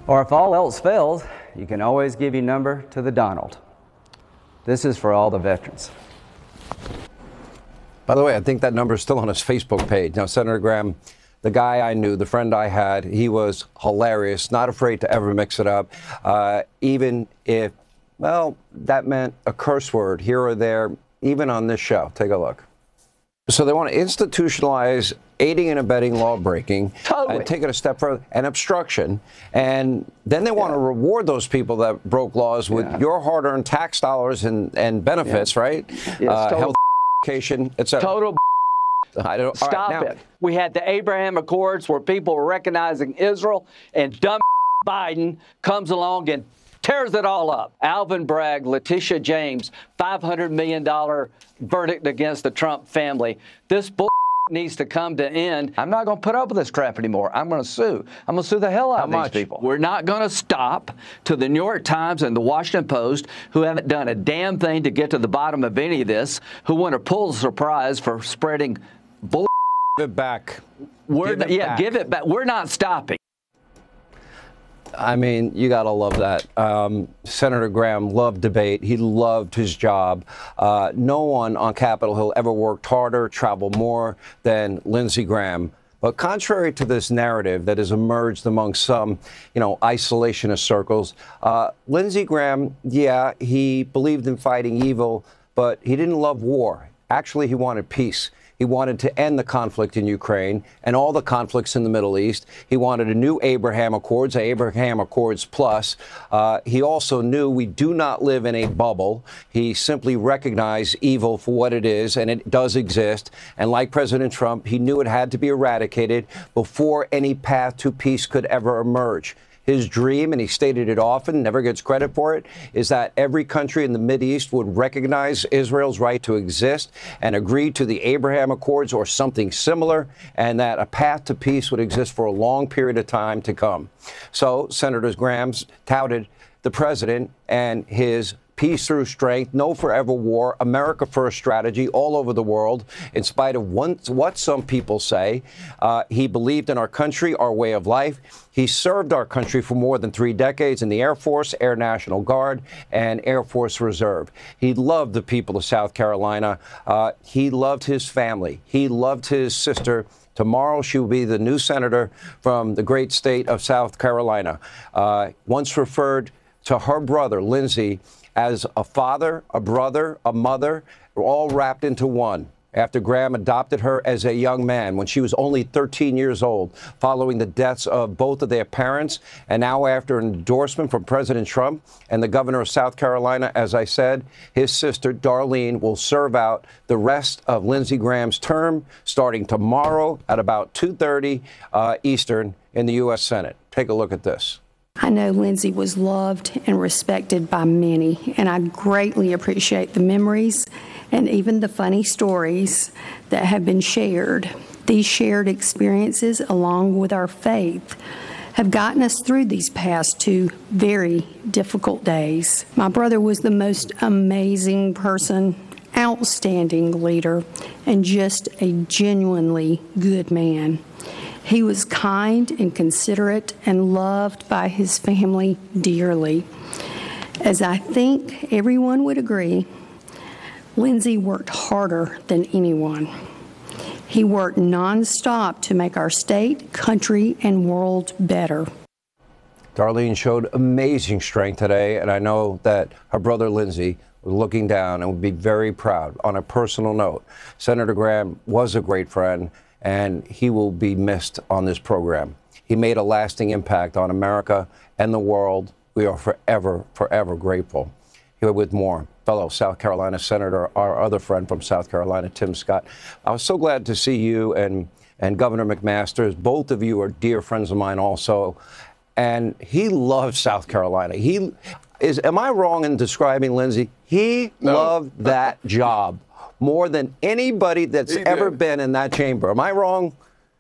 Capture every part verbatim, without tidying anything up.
Or if all else fails, you can always give your number to the Donald. This is for all the veterans. By the way, I think that number is still on his Facebook page. Now, Senator Graham, the guy I knew, the friend I had, he was hilarious, not afraid to ever mix it up, uh, even if, well, that meant a curse word here or there, even on this show. Take a look. So they want to institutionalize aiding and abetting lawbreaking, totally. and take it a step further, and obstruction. And then they want yeah. to reward those people that broke laws with yeah. your hard-earned tax dollars and, and benefits, yeah. right? Yes, uh, total health, education, et cetera. Total I don't, Stop right, now, it. We had the Abraham Accords where people were recognizing Israel, and dumb Biden comes along and tears it all up. Alvin Bragg, Letitia James, five hundred million dollars verdict against the Trump family. This bull needs to come to end. I'm not going to put up with this crap anymore. I'm going to sue. I'm going to sue the hell out How of much? these people. We're not going to stop to the New York Times and the Washington Post, who haven't done a damn thing to get to the bottom of any of this, who want to pull the surprise for spreading bull. Give it back. We're give it yeah, back. give it back. We're not stopping. I mean, you got to love that. Um, Senator Graham loved debate. He loved his job. Uh, no one on Capitol Hill ever worked harder, traveled more than Lindsey Graham. But contrary to this narrative that has emerged among some, you know, isolationist circles, uh, Lindsey Graham, yeah, he believed in fighting evil, but he didn't love war. Actually, he wanted peace. He wanted to end the conflict in Ukraine and all the conflicts in the Middle East. He wanted a new Abraham Accords, Abraham Accords Plus. Uh, he also knew we do not live in a bubble. He simply recognized evil for what it is, and it does exist. And like President Trump, he knew it had to be eradicated before any path to peace could ever emerge. His dream, and he stated it often, never gets credit for it, is that every country in the Mideast would recognize Israel's right to exist and agree to the Abraham Accords or something similar, and that a path to peace would exist for a long period of time to come. So Senator Graham touted the president and his peace through strength, no forever war, America first strategy all over the world. In spite of one, what some people say, uh, he believed in our country, our way of life. He served our country for more than three decades in the Air Force, Air National Guard, and Air Force Reserve. He loved the people of South Carolina. Uh, he loved his family. He loved his sister. Tomorrow, she will be the new senator from the great state of South Carolina. Uh, once referred to her brother, Lindsey, as a father, a brother, a mother, all wrapped into one. After Graham adopted her as a young man when she was only thirteen years old, following the deaths of both of their parents, and now after an endorsement from President Trump and the governor of South Carolina, as I said, his sister, Darlene, will serve out the rest of Lindsey Graham's term starting tomorrow at about two thirty uh, Eastern in the U S Senate. Take a look at this. I know Lindsey was loved and respected by many, and I greatly appreciate the memories and even the funny stories that have been shared. These shared experiences, along with our faith, have gotten us through these past two very difficult days. My brother was the most amazing person, outstanding leader, and just a genuinely good man. He was kind and considerate and loved by his family dearly. As I think everyone would agree, Lindsey worked harder than anyone. He worked nonstop to make our state, country, and world better. Darlene showed amazing strength today, and I know that her brother Lindsey was looking down and would be very proud. On a personal note, Senator Graham was a great friend, and he will be missed on this program. He made a lasting impact on America and the world. We are forever, forever grateful. Here with more, fellow South Carolina Senator, our other friend from South Carolina, Tim Scott. I was so glad to see you and, and Governor McMaster. Both of you are dear friends of mine also. And he loves South Carolina. He is, am I wrong in describing Lindsey? He no. loved that job more than anybody that's he ever did. been in that chamber. Am I wrong?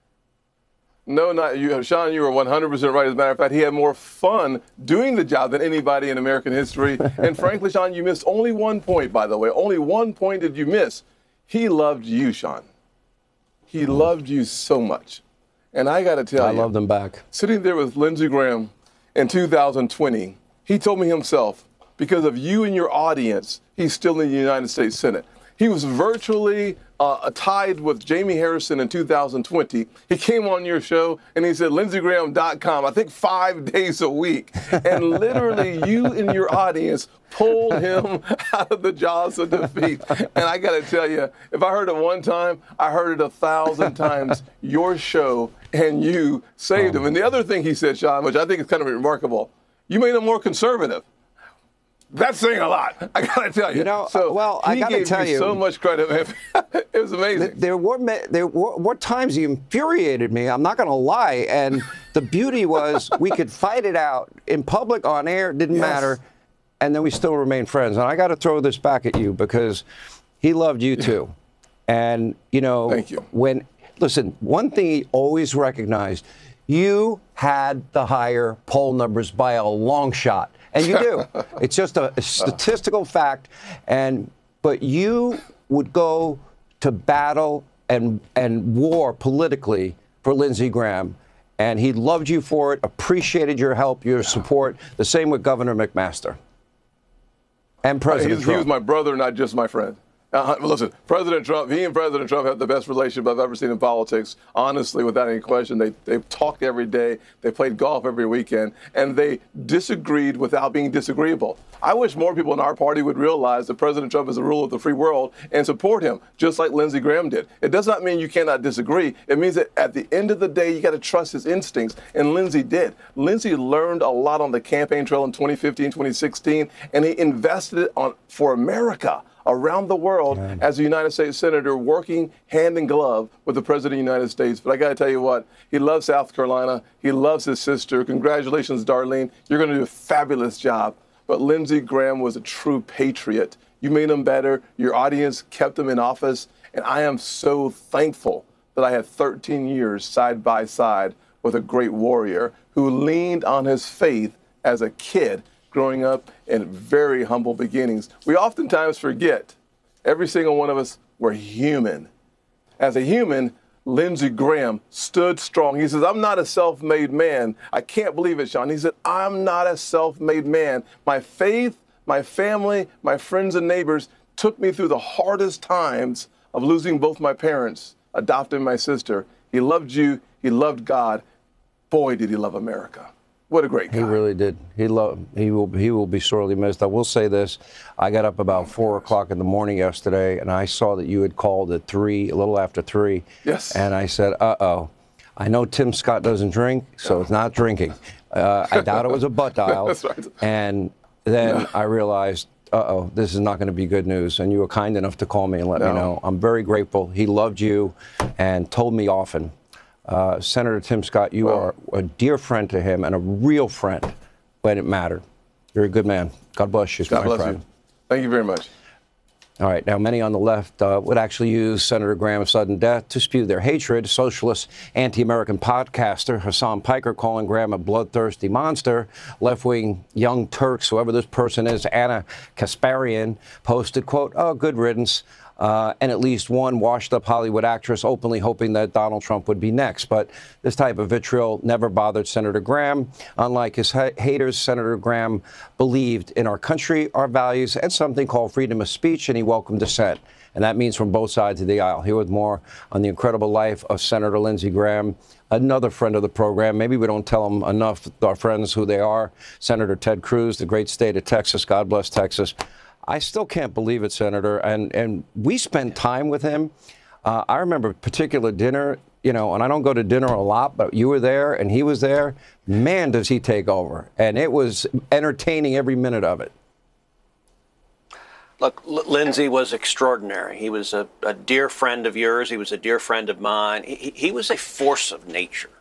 No, not you, Sean. You were one hundred percent right. As a matter of fact, he had more fun doing the job than anybody in American history. And frankly, Sean, you missed only one point, by the way. Only one point did you miss. He loved you, Sean. He loved you so much. And I got to tell I you. loved him back. Sitting there with Lindsey Graham in two thousand twenty, he told me himself, because of you and your audience, he's still in the United States Senate. He was virtually uh, tied with Jamie Harrison in two thousand twenty. He came on your show and he said, Lindsey Graham dot com, I think five days a week. And literally you and your audience pulled him out of the jaws of defeat. And I got to tell you, if I heard it one time, I heard it a thousand times. Your show and you saved him. And the other thing he said, Sean, which I think is kind of remarkable, you made him more conservative. That's saying a lot. I gotta tell you. You know, so well, he I gotta gave tell you you, so much credit, man. It was amazing. There were there were, were times he infuriated me. I'm not going to lie. And the beauty was we could fight it out in public, on air. Didn't Yes. matter, and then we still remain friends. And I got to throw this back at you because he loved you too. And you know, Thank you. When listen, one thing he always recognized: you had the higher poll numbers by a long shot. And you do. It's just a, a statistical fact. And but you would go to battle and and war politically for Lindsey Graham, and he loved you for it, appreciated your help, your support. The same with Governor McMaster and President He, Trump. he was my brother, not just my friend. Uh, listen, President Trump, he and President Trump have the best relationship I've ever seen in politics, honestly, without any question. They, they talked every day. They played golf every weekend, and they disagreed without being disagreeable. I wish more people in our party would realize that President Trump is the ruler of the free world and support him, just like Lindsey Graham did. It does not mean you cannot disagree. It means that at the end of the day, you got to trust his instincts, and Lindsey did. Lindsey learned a lot on the campaign trail in twenty fifteen, twenty sixteen, and he invested it on for America, around the world, yeah, as a United States Senator, working hand in glove with the President of the United States. But I got to tell you what, he loves South Carolina. He loves his sister. Congratulations, Darlene. You're going to do a fabulous job. But Lindsey Graham was a true patriot. You made him better. Your audience kept him in office. And I am so thankful that I had thirteen years side by side with a great warrior who leaned on his faith as a kid, growing up in very humble beginnings. We oftentimes forget, every single one of us, we're human. As a human, Lindsey Graham stood strong. He says, I'm not a self-made man. I can't believe it, Sean. He said, I'm not a self-made man. My faith, my family, my friends and neighbors took me through the hardest times of losing both my parents, adopting my sister. He loved you. He loved God. Boy, did he love America. What a great guy. He really did. He loved. He will. He will be sorely missed. I will say this: I got up about four o'clock in the morning yesterday, and I saw that you had called at three, a little after three. Yes. And I said, "Uh-oh, I know Tim Scott doesn't drink, so it's not drinking." Uh, I doubt it was a butt dial. That's right. And then I realized, uh-oh, this is not going to be good news. And you were kind enough to call me and let No. me know. I'm very grateful. He loved you, and told me often. Uh, Senator Tim Scott, you Well, are a dear friend to him and a real friend when it mattered. You're a good man. God bless you, God my bless friend. you. Thank you very much. All right. Now, many on the left uh, would actually use Senator Graham's sudden death to spew their hatred. Socialist, anti-American podcaster Hassan Piker calling Graham a bloodthirsty monster. Left-wing Young Turks, whoever this person is, Anna Kasparian, posted, quote, oh, good riddance. Uh, and at least one washed-up Hollywood actress openly hoping that Donald Trump would be next. But this type of vitriol never bothered Senator Graham. Unlike his ha- haters, Senator Graham believed in our country, our values, and something called freedom of speech, and he welcomed dissent. And that means from both sides of the aisle. Here with more on the incredible life of Senator Lindsey Graham, another friend of the program. Maybe we don't tell them enough, our friends, who they are. Senator Ted Cruz, the great state of Texas. God bless Texas. I still can't believe it, Senator. And and we spent time with him. Uh, I remember a particular dinner, you know, and I don't go to dinner a lot, but you were there and he was there. Man, does he take over. And it was entertaining every minute of it. Look, L- Lindsey was extraordinary. He was a, a dear friend of yours. He was a dear friend of mine. He, he was a force of nature.